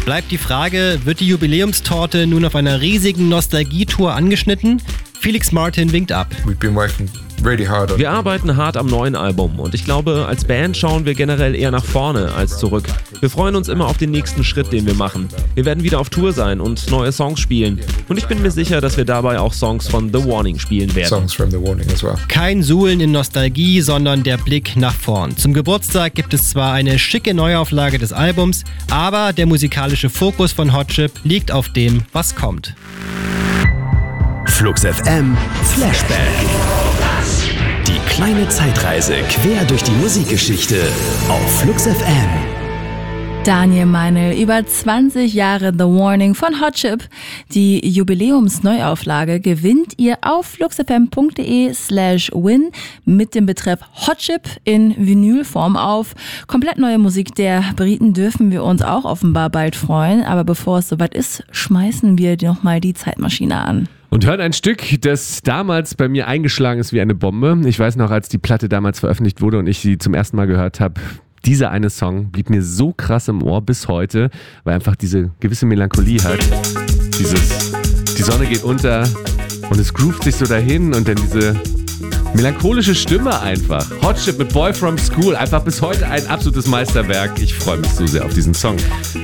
Bleibt die Frage, wird die Jubiläumstorte nun auf einer riesigen Nostalgietour angeschnitten? Felix Martin winkt ab. Wir arbeiten hart am neuen Album und ich glaube, als Band schauen wir generell eher nach vorne als zurück. Wir freuen uns immer auf den nächsten Schritt, den wir machen. Wir werden wieder auf Tour sein und neue Songs spielen. Und ich bin mir sicher, dass wir dabei auch Songs von The Warning spielen werden. Kein Suhlen in Nostalgie, sondern der Blick nach vorn. Zum Geburtstag gibt es zwar eine schicke Neuauflage des Albums, aber der musikalische Fokus von Hot Chip liegt auf dem, was kommt. Flux FM Flashback. Die kleine Zeitreise quer durch die Musikgeschichte auf Flux FM. Daniel Meinl, über 20 Jahre The Warning von Hot Chip. Die Jubiläumsneuauflage gewinnt ihr auf fluxfm.de/win mit dem Betreff Hot Chip in Vinylform auf. Komplett neue Musik der Briten dürfen wir uns auch offenbar bald freuen. Aber bevor es soweit ist, schmeißen wir nochmal die Zeitmaschine an. Und hören ein Stück, das damals bei mir eingeschlagen ist wie eine Bombe. Ich weiß noch, als die Platte damals veröffentlicht wurde und ich sie zum ersten Mal gehört habe, dieser eine Song blieb mir so krass im Ohr bis heute, weil einfach diese gewisse Melancholie hat. Die Sonne geht unter und es groovt sich so dahin und dann diese melancholische Stimme einfach. Hot Chip mit Boy from School, einfach bis heute ein absolutes Meisterwerk. Ich freue mich so sehr auf diesen Song.